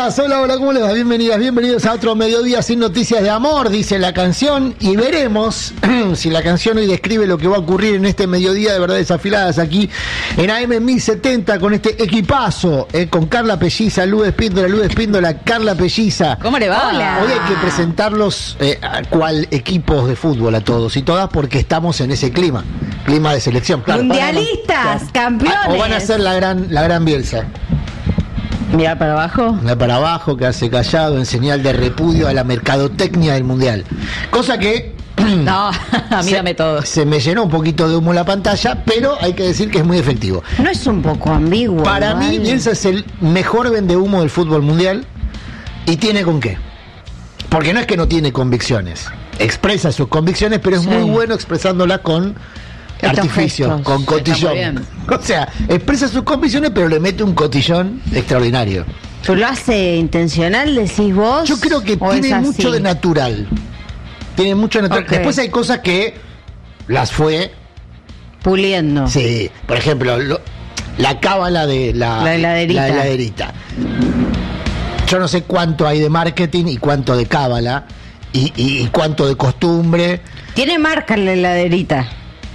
amigas, hola, ¿cómo les va? Bienvenidos a otro mediodía sin noticias de amor, dice la canción, y veremos si la canción hoy describe lo que va a ocurrir en este mediodía de verdades afiladas aquí en AM 1070 con este equipazo, con Carla Pelliza, Luz Espíndola, Carla Pelliza. ¿Cómo le va? Hola. Hoy hay que presentarlos cual equipos de fútbol a todos y todas porque estamos en ese clima de selección. Claro, mundialistas, campeones. O van a ser la gran Bielsa. Mira para abajo. Mira para abajo, quedarse callado en señal de repudio a la mercadotecnia del mundial. Cosa que... No, a mí dame todo. Se me llenó un poquito de humo la pantalla, pero hay que decir que es muy efectivo. No es un poco ambiguo. Para mí, Bielsa es el mejor vendehumo del fútbol mundial y tiene con qué. Porque no es que no tiene convicciones. Expresa sus convicciones, pero es muy bueno expresándolas con artificios, con cotillón. O sea, expresa sus convicciones, pero le mete un cotillón extraordinario. ¿Tú lo hace intencional, decís vos? Yo creo que tiene mucho de natural. Tiene mucho de natural. Okay. Después hay cosas que las fue puliendo. Sí, por ejemplo, la cábala de la heladerita. Yo no sé cuánto hay de marketing y cuánto de cábala y cuánto de costumbre. Tiene marca la heladerita.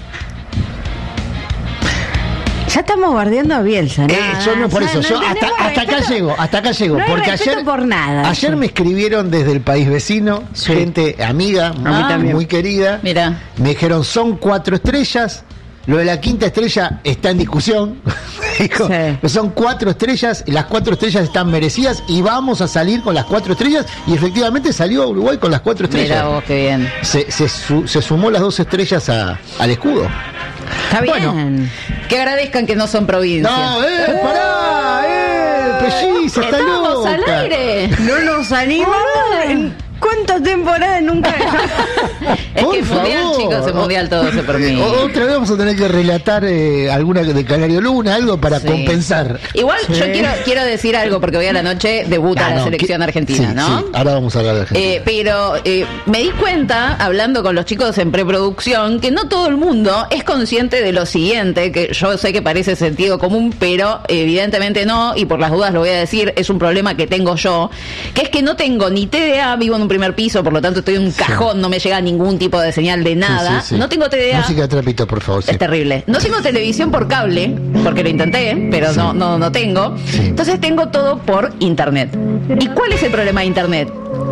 Ya estamos bardeando a Bielsa, ¿no? Yo no, por eso, yo hasta acá llego, no porque ayer me escribieron desde el país vecino, gente amiga, muy querida. Mira. Me dijeron, son 4 estrellas, lo de la 5ª estrella está en discusión. Dijo, son 4 estrellas, las 4 estrellas están merecidas y vamos a salir con las 4 estrellas, y efectivamente salió Uruguay con las 4 estrellas. Mira vos, qué bien. Se sumó las 2 estrellas al escudo. Está bien. Bueno, que agradezcan que no son provincias. No, pará, Pelliza, está loca. Estamos al aire. No nos animamos. ¿Cuántas temporadas nunca dejamos? Es que mundial, chicos, el mundial todo se permite. Otra vez vamos a tener que relatar alguna de Canario Luna, algo para compensar. Igual yo quiero decir algo, porque hoy a la noche debuta la selección argentina, ¿no? Sí, ahora vamos a hablar de Argentina. Pero me di cuenta, hablando con los chicos en preproducción, que no todo el mundo es consciente de lo siguiente, que yo sé que parece sentido común, pero evidentemente no, y por las dudas lo voy a decir, es un problema que tengo yo, que es que no tengo ni TDA, vivo en un primer piso, por lo tanto estoy en un cajón, no me llega ningún tipo de señal de nada. No tengo TDA. Música de trapito, por favor. Es terrible. No tengo televisión por cable, porque lo intenté, pero no tengo. Entonces tengo todo por internet. ¿Y cuál es el problema de internet?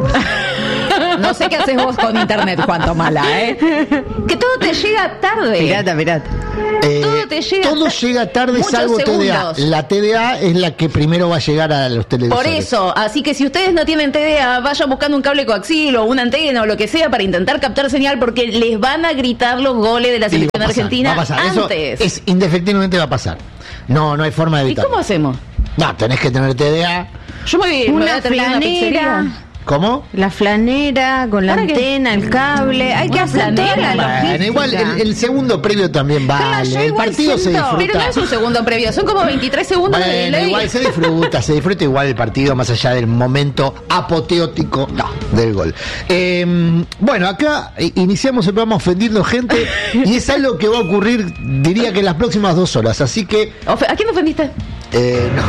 No sé qué haces vos con internet, Juan Tomala, que todo te llega tarde. Pirata. Todo llega tarde, salvo TDA. La TDA es la que primero va a llegar a los televisores. Por eso, así que si ustedes no tienen TDA, vayan buscando un cable coaxil o una antena o lo que sea para intentar captar señal, porque les van a gritar los goles de la selección argentina antes. Eso indefectiblemente va a pasar. No hay forma de evitarlo. ¿Y cómo hacemos? No, tenés que tener TDA. Yo me voy a terminar una pizzería. ¿Cómo? La flanera, con la antena, el cable. Hay que hacer toda la logística. Igual el segundo previo también vale. El partido se disfruta. Pero no es un segundo previo, son como 23 segundos de delay. Igual se disfruta igual el partido, más allá del momento apoteótico del gol. Bueno, acá iniciamos el programa ofendiendo gente y es algo que va a ocurrir, diría que en las próximas 2 horas. Así que... ¿A quién ofendiste? No.